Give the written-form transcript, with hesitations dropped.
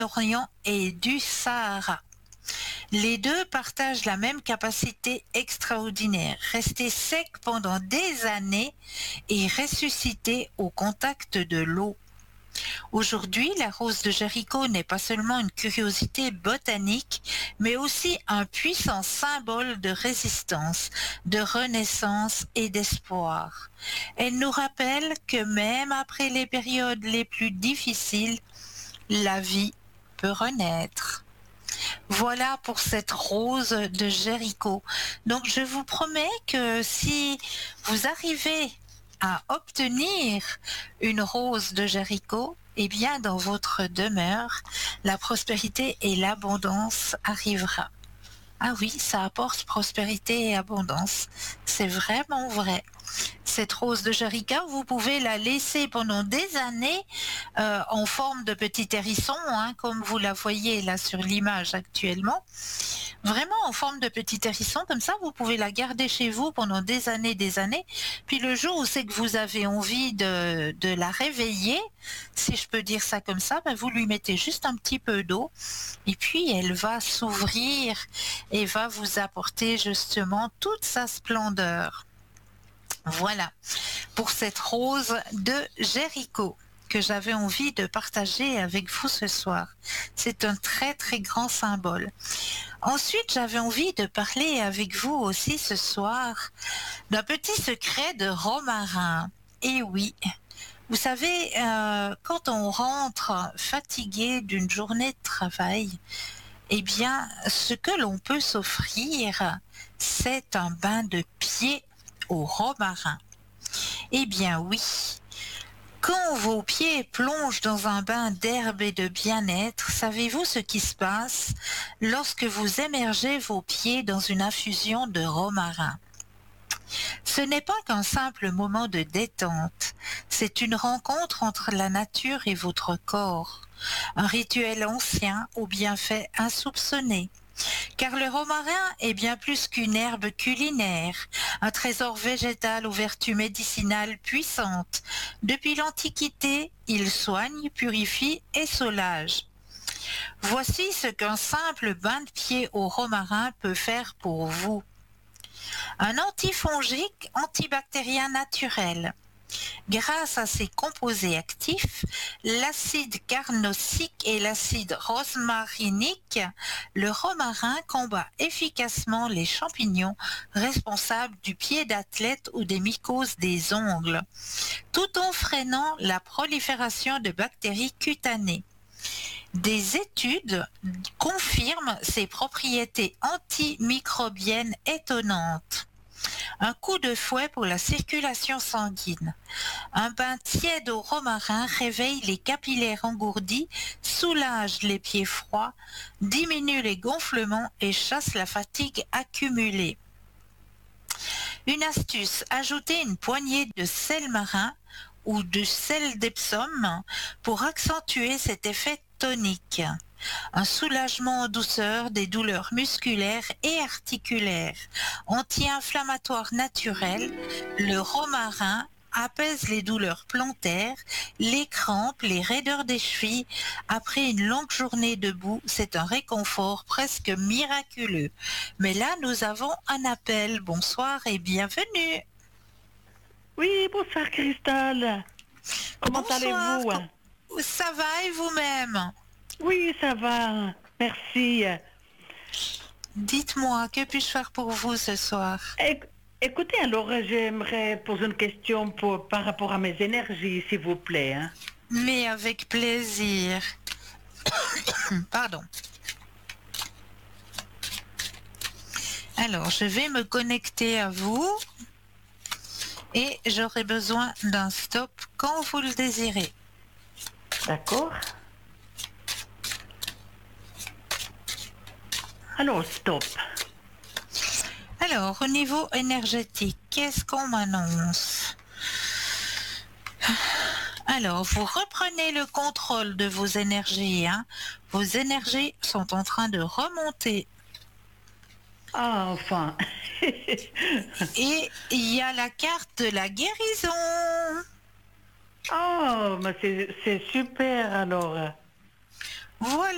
Orient et du Sahara. Les deux partagent la même capacité extraordinaire, rester sec pendant des années et ressusciter au contact de l'eau. Aujourd'hui, la rose de Jéricho n'est pas seulement une curiosité botanique, mais aussi un puissant symbole de résistance, de renaissance et d'espoir. Elle nous rappelle que même après les périodes les plus difficiles, la vie peut renaître. Voilà pour cette rose de Jéricho. Donc je vous promets que si vous arrivez à obtenir une rose de Jéricho, eh bien dans votre demeure, la prospérité et l'abondance arrivera. Ah oui, ça apporte prospérité et abondance. C'est vraiment vrai. Cette rose de Jéricho, vous pouvez la laisser pendant des années en forme de petit hérisson, hein, comme vous la voyez là sur l'image actuellement. Vraiment en forme de petit hérisson, comme ça vous pouvez la garder chez vous pendant des années, puis le jour où c'est que vous avez envie de la réveiller, si je peux dire ça comme ça, ben vous lui mettez juste un petit peu d'eau, et puis elle va s'ouvrir et va vous apporter justement toute sa splendeur. Voilà pour cette rose de Jéricho que j'avais envie de partager avec vous ce soir. C'est un très très grand symbole. Ensuite, j'avais envie de parler avec vous aussi ce soir d'un petit secret de romarin. Et oui, vous savez, quand on rentre fatigué d'une journée de travail, eh bien, ce que l'on peut s'offrir, c'est un bain de pied au romarin. Eh bien oui, quand vos pieds plongent dans un bain d'herbe et de bien-être, savez-vous ce qui se passe lorsque vous émergez vos pieds dans une infusion de romarin? Ce n'est pas qu'un simple moment de détente, c'est une rencontre entre la nature et votre corps, un rituel ancien aux bienfaits insoupçonnés. Car le romarin est bien plus qu'une herbe culinaire, un trésor végétal aux vertus médicinales puissantes. Depuis l'Antiquité, il soigne, purifie et soulage. Voici ce qu'un simple bain de pied au romarin peut faire pour vous. Un antifongique antibactérien naturel. Grâce à ses composés actifs, l'acide carnosique et l'acide rosmarinique, le romarin combat efficacement les champignons responsables du pied d'athlète ou des mycoses des ongles, tout en freinant la prolifération de bactéries cutanées. Des études confirment ses propriétés antimicrobiennes étonnantes. Un coup de fouet pour la circulation sanguine. Un bain tiède au romarin réveille les capillaires engourdis, soulage les pieds froids, diminue les gonflements et chasse la fatigue accumulée. Une astuce, ajoutez une poignée de sel marin ou de sel d'Epsom pour accentuer cet effet tonique. Un soulagement en douceur des douleurs musculaires et articulaires. Anti-inflammatoire naturel, le romarin apaise les douleurs plantaires, les crampes, les raideurs des chevilles. Après une longue journée debout, c'est un réconfort presque miraculeux. Mais là, nous avons un appel. Bonsoir et bienvenue. Oui, bonsoir Cristal. Comment Bonsoir, allez-vous? ça va et vous-même? Oui, ça va. Merci. Dites-moi, que puis-je faire pour vous ce soir? Éc- Écoutez, alors j'aimerais poser une question par rapport à mes énergies, s'il vous plaît, hein. Mais avec plaisir. Pardon. Alors, je vais me connecter à vous et j'aurai besoin d'un stop quand vous le désirez. D'accord. Alors, stop. Alors, au niveau énergétique, qu'est-ce qu'on m'annonce? Alors, vous reprenez le contrôle de vos énergies, hein. Vos énergies sont en train de remonter. Ah, enfin. Et il y a la carte de la guérison. Oh, mais c'est super alors. Voilà.